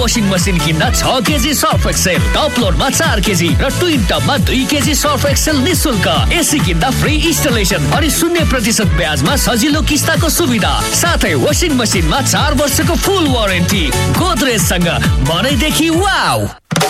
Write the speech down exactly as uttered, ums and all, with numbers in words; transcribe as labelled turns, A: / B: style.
A: Washing machine किन्दा छ KG Surf Excel, top लोडमा चार केजी र ट्विन टपमा दुई केजी सर्फ एक्सेल निशुल्क। एसी किन्दा फ्री इन्स्टलेसन अनि शून्य प्रतिशत ब्याजमा सजिलो किस्ताको सुविधा, साथै वाशिङ मसिनमा चार वर्षको फुल वारेन्टी। गोदरेजसँग मनैदेखि वाउ।